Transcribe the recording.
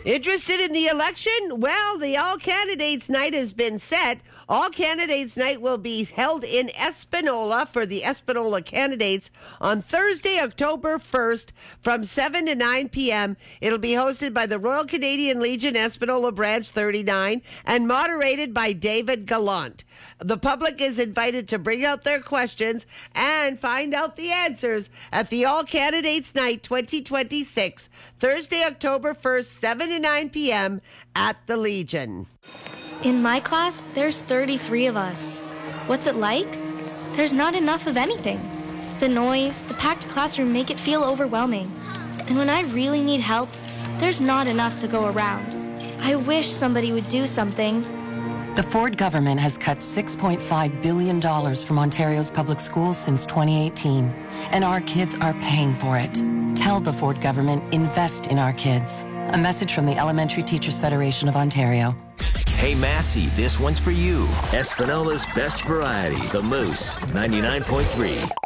Interested in the election? Well, the All Candidates Night has been set. All Candidates Night will be held in Espanola for the Espanola candidates on Thursday, October 1st from 7 to 9 p.m. It'll be hosted by the Royal Canadian Legion Espanola Branch 39 and moderated by David Gallant. The public is invited to bring out their questions and find out the answers at the All Candidates Night 2026, Thursday, October 1st, 7 to 9 p.m. at the Legion. In my class, there's 33 of us. What's it like? There's not enough of anything. The noise, the packed classroom make it feel overwhelming. And when I really need help, there's not enough to go around. I wish somebody would do something. The Ford government has cut $6.5 billion from Ontario's public schools since 2018, and our kids are paying for it. Tell the Ford government, invest in our kids. A message from the Elementary Teachers Federation of Ontario. Hey, Massey, this one's for you. Espanola's best variety, the Moose, 99.3.